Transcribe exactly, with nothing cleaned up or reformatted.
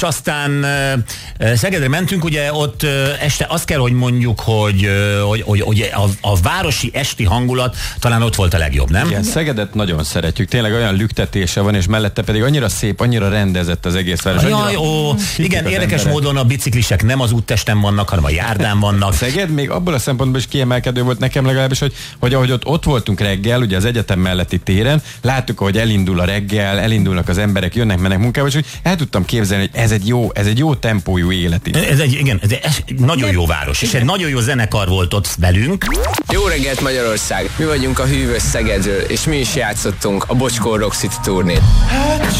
és aztán Szegedre mentünk, ugye ott este azt kell, hogy mondjuk, hogy, hogy, hogy, hogy a, a városi esti hangulat talán ott volt a legjobb, nem? Igen, Szegedet nagyon szeretjük, tényleg olyan lüktetése van, és mellette pedig annyira szép, annyira rendezett az egész város. Jaj, ó, igen, érdekes emberek. Módon a biciklisek nem az úttesten vannak, hanem a járdán vannak. Szeged még abból a szempontból is kiemelkedő volt nekem legalábbis, hogy, hogy ahogy ott, ott voltunk reggel, ugye az egyetem melletti téren, láttuk, hogy elindul a reggel, elindulnak az emberek, jönnek, mennek munkába, és úgy el tudtam képzelni, hogy ez egy jó, ez egy jó tempójú élet. Ez egy, igen, ez egy nagyon jó város, és egy nagyon jó zenekar volt ott velünk. Jó reggelt Magyarország! Mi vagyunk a hűvös Szegedről, és mi is játszottunk a Bocskor Rock City turnét.